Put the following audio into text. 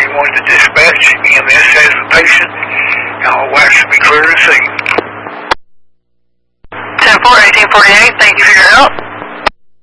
31 to dispatch. EMS has the patient. All wax will be clear to see. 10-4, 1848, thank you for your help.